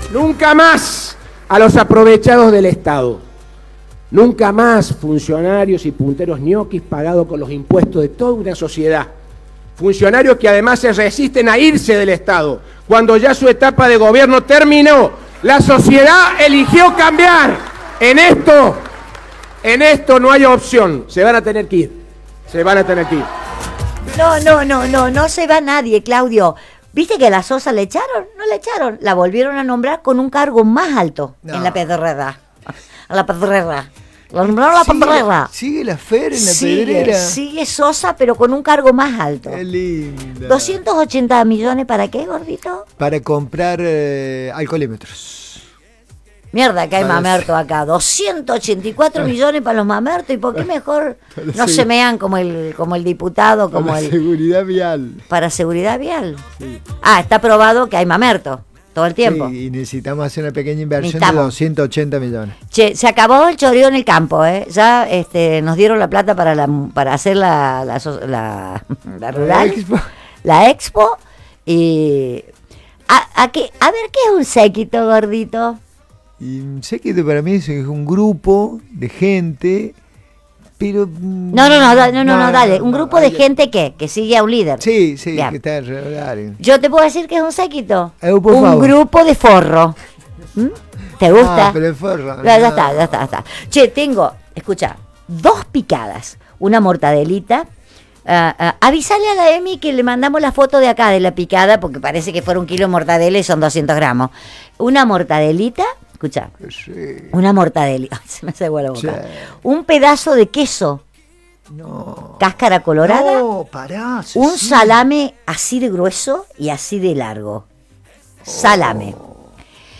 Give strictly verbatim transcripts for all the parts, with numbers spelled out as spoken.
Nunca más a los aprovechados del Estado. Nunca más funcionarios y punteros ñoquis pagados con los impuestos de toda una sociedad. Funcionarios que además se resisten a irse del Estado cuando ya su etapa de gobierno terminó. La sociedad eligió cambiar. En esto, en esto no hay opción. Se van a tener que ir. Se van a tener que ir. No, no, no, no, no se va nadie, Claudio. ¿Viste que a la Sosa le echaron? No le echaron. La volvieron a nombrar con un cargo más alto no. en la Pedrera. A la Pedrera. La nombraron a la sigue, Pedrera. Sigue la Fer en la sigue, Pedrera. Sigue Sosa, pero con un cargo más alto. Qué linda. doscientos ochenta millones, ¿para qué, gordito? Para comprar eh, alcoholímetros. Mierda que hay mamerto acá. doscientos ochenta y cuatro millones para los mamertos. ¿Y por qué mejor no se mean como el como el diputado? Como para el seguridad vial. Para seguridad vial. Sí. Ah, está probado que hay mamerto todo el tiempo. Sí, y necesitamos hacer una pequeña inversión de doscientos ochenta millones. Che, se acabó el choreo en el campo, ¿eh? Ya este, nos dieron la plata para la para hacer la, la, la, la rural. La expo. La expo. Y... A, a, qué, a ver, ¿qué es un séquito, gordito? Y un séquito para mí es un grupo de gente, pero... No, no, no, no, no, no, no dale. Un grupo de gente que, que sigue a un líder. Sí, sí, bien. Que está alrededor. Yo te puedo decir que es un séquito. Eh, un favor. Grupo de forro. ¿Mm? ¿Te gusta? Ah, pero el forro. Ya, ya está, ya está, ya está. Che, tengo, escucha, dos picadas, una mortadelita. Uh, uh, avisale a la Emi que le mandamos la foto de acá de la picada, porque parece que fuera un kilo de mortadela y son doscientos gramos. Una mortadelita. Escucha, sí. Una mortadela, se me hace agua la boca. Sí. Un pedazo de queso, no. Cáscara colorada, no, pará, sí, un sí. salame así de grueso y así de largo. Salame. Oh.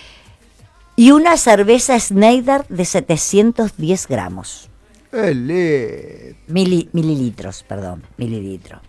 Y una cerveza Schneider de setecientos diez gramos. Mili, mililitros, perdón, mililitros.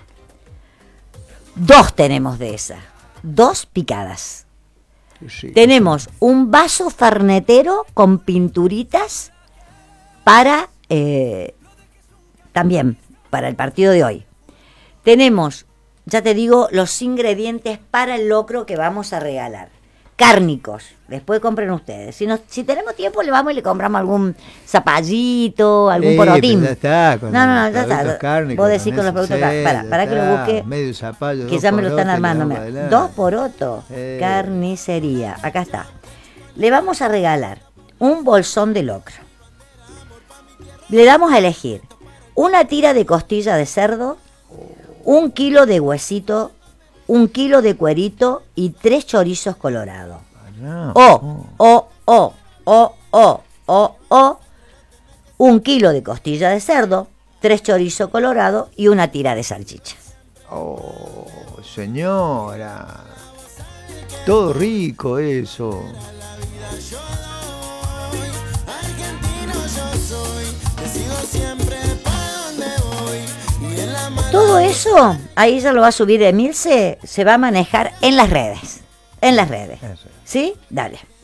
Dos tenemos de esa, dos picadas. Sí, tenemos sí. un vaso farnetero con pinturitas para, eh, también, para el partido de hoy. Tenemos, ya te digo, los ingredientes para el locro que vamos a regalar. Cárnicos, después compren ustedes. Si, nos, si tenemos tiempo, le vamos y le compramos algún zapallito, algún eh, porotín. Ya está, con no, no, no, ya está. Cárnicos, vos decís con los productos cárnicos. Para, para que lo busque. Medio zapallo, que ya me lo están armando. Dos porotos. Eh. Carnicería. Acá está. Le vamos a regalar un bolsón de locro. Le damos a elegir una tira de costilla de cerdo, un kilo de huesito, un kilo de cuerito y tres chorizos colorados. O, o, o, o, o, o, o, un kilo de costilla de cerdo, tres chorizos colorados y una tira de salchichas. Oh, señora. Todo rico eso. Todo eso, ahí ya lo va a subir Emilce, se va a manejar en las redes. En las redes. ¿Sí? Dale.